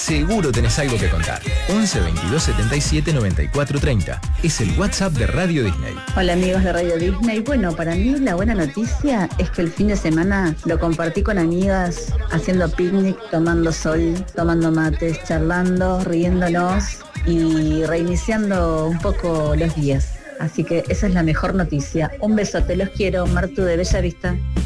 seguro tenés algo que contar. 11 22 77 94 30. Es el WhatsApp de Radio Disney. Hola amigos de Radio Disney. Bueno, para mí la buena noticia es que el fin de semana lo compartí con amigas, haciendo picnic, tomando sol, tomando mates, charlando, riéndonos y reiniciando un poco los días. Así que esa es la mejor noticia. Un besote, los quiero. Martu de Bella Vista.